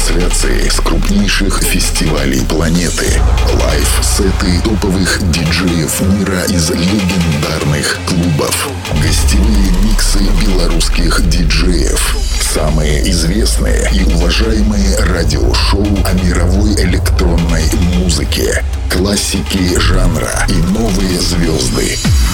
трансляции с крупнейших фестивалей планеты. Лайв-сеты топовых диджеев мира из легендарных клубов. Гостевые миксы белорусских диджеев. Самые известные и уважаемые радиошоу о мировой электронной музыке. Классики жанра и новые звезды.